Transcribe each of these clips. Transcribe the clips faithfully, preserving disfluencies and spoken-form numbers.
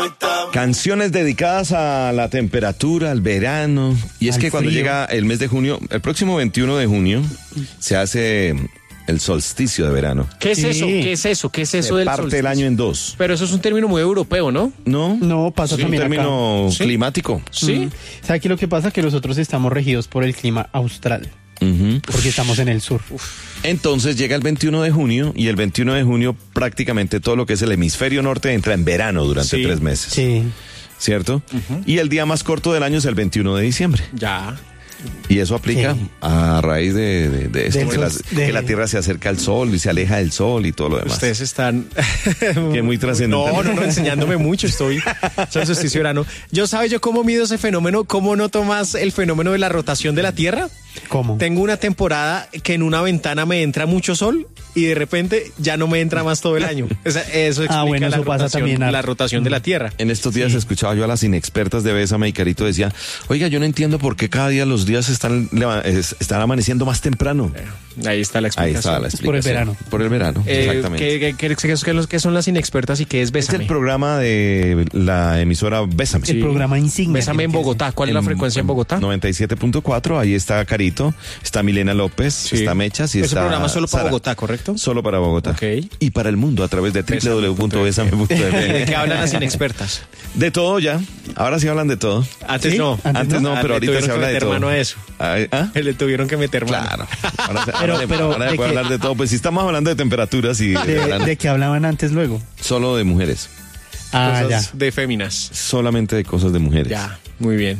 Canciones dedicadas a la temperatura, al verano. Y es Al que cuando frío. llega el mes de junio, el próximo veintiuno de junio, se hace el solsticio de verano. ¿Qué es Sí. eso? ¿Qué es eso? ¿Qué es eso Se del parte solsticio? el año en dos. Pero eso es un término muy europeo, ¿no? ¿No? No, pasa Es un también acá. término ¿Sí? climático. Sí. Mm. ¿Sabe qué lo que pasa? Que nosotros estamos regidos por el clima austral, Ujú. porque estamos en el sur. Entonces llega el veintiuno de junio y el veintiuno de junio prácticamente todo lo que es el hemisferio norte entra en verano durante Sí. tres meses. Sí. ¿Cierto? Y el día más corto del año es el veintiuno de diciembre. Ya. Y eso aplica Sí. a raíz de, de, de esto, Del que, sol- las- de- que la Tierra se acerca al Sol y se aleja del Sol y todo lo demás. Ustedes están... Que muy trascendental. No, no, no, enseñándome mucho estoy. Soy solsticio verano. ¿Yo sabes yo cómo mido ese fenómeno? ¿Cómo noto más el fenómeno de la rotación de la Tierra? ¿Cómo? Tengo una temporada que en una ventana me entra mucho sol y de repente ya no me entra más todo el año. Esa- eso explica Ah, bueno, la, eso pasa rotación, también a- la rotación de la Tierra. En estos días escuchaba yo a las inexpertas de Bésame y Carito decía, oiga, yo no entiendo por qué cada día los días están, leva- es- están amaneciendo más temprano. Ahí está la Ahí explicación. está la Es explicación. por el verano. Por el verano, Eh, exactamente. ¿qué, qué, qué- qué- qué- qué son las inexpertas y qué es Es Bésame? el programa de la emisora Bésame. El programa insignia. Bésame en tiene que Bogotá. ¿Cuál es la frecuencia en Bogotá? noventa y siete punto cuatro, ahí está Carito, está Milena López, Sí. está Mechas y Ese está programa es solo para Sara. Bogotá, ¿correcto? Solo para Bogotá. Ok. Y para el mundo a través de w w w punto besame punto f m. ¿De qué hablan las inexpertas? De todo ya. Ahora sí hablan de todo. Antes ¿Sí? no. Antes no, Ah, pero le ahorita tuvieron se que habla de meter todo. mano a eso. Ay, ¿ah? Le tuvieron que meter mano. Claro. Ahora se, Pero- ahora le- pero, ahora le ¿de puedo qué? hablar de todo. Pues si estamos hablando de temperaturas y de De, verano, de que hablaban antes luego. solo de mujeres. Ah, ya. Cosas de féminas. Solamente de cosas de mujeres. Ya, muy bien.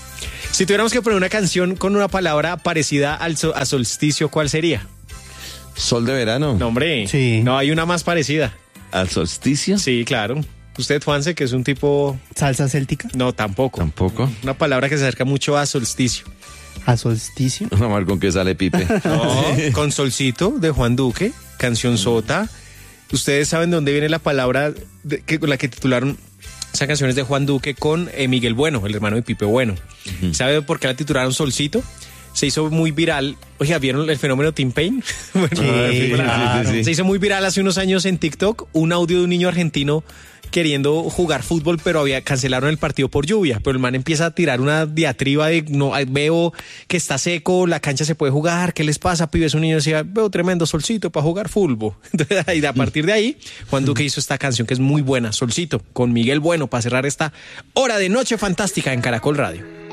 Si tuviéramos que poner una canción con una palabra parecida al so- a solsticio, ¿cuál sería? Sol de verano. No, hombre. Sí. No, hay una más parecida. Al solsticio. Sí, claro. Usted, Juanse, que es un tipo... Salsa céltica. No, tampoco. Tampoco. Una palabra que se acerca mucho a solsticio. A solsticio. Vamos a ver con qué sale Pipe. No, con Solcito, de Juan Duque, canción sota. Ustedes saben de dónde viene la palabra de, que, con la que titularon esas canciones de Juan Duque con eh, Miguel Bueno, el hermano de Pipe Bueno. ¿Sabe por qué la titularon Solcito? Se hizo muy viral. Oiga, ¿vieron el fenómeno Tim Payne? Bueno, Sí, la película. claro. sí, sí. Se hizo muy viral hace unos años en TikTok un audio de un niño argentino queriendo jugar fútbol, pero había cancelaron el partido por lluvia. Pero el man empieza a tirar una diatriba de no veo que está seco, la cancha se puede jugar, ¿qué les pasa, pibes? Un niño decía, veo tremendo solcito para jugar fútbol. Entonces, y a partir de ahí, Juan Duque hizo esta canción que es muy buena, Solcito, con Miguel Bueno, para cerrar esta hora de Noche Fantástica en Caracol Radio.